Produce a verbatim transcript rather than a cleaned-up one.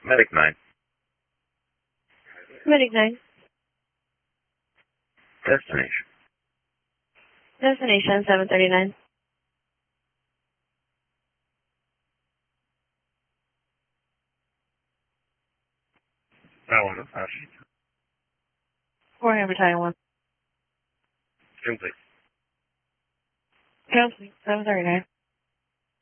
Medic nine. Medic nine. Destination. Destination seven thirty-nine. Taiwan, Apache. four Hammer Taiwan. June, please. June, please. seven thirty-nine.